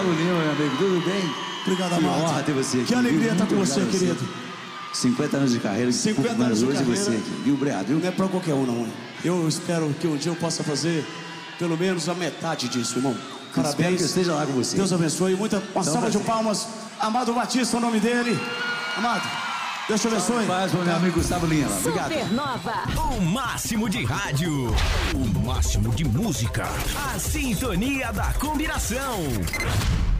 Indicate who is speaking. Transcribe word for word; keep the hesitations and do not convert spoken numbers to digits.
Speaker 1: Gustavo Lima, meu amigo, tudo bem?
Speaker 2: Obrigado, Amado.
Speaker 1: Que honra ter você aqui.
Speaker 2: Que alegria estar com você,
Speaker 1: você,
Speaker 2: querido.
Speaker 1: cinquenta anos de carreira,
Speaker 2: cinquenta anos de
Speaker 1: hoje
Speaker 2: carreira.
Speaker 1: você aqui, viu, Obrigado, viu?
Speaker 2: Não é pra qualquer um, não. Eu espero que um dia eu possa fazer pelo menos a metade disso, irmão.
Speaker 1: Espero
Speaker 2: Parabéns.
Speaker 1: que eu esteja lá com você.
Speaker 2: Deus abençoe. Muita, uma
Speaker 1: Então,
Speaker 2: salva de
Speaker 1: prazer.
Speaker 2: palmas. Amado Batista, é o nome dele. Amado, Deus te abençoe.
Speaker 1: Paz pro meu amigo Gustavo Lima. Obrigado.
Speaker 3: Supernova.
Speaker 4: O máximo de rádio, o máximo de música, a sintonia da combinação.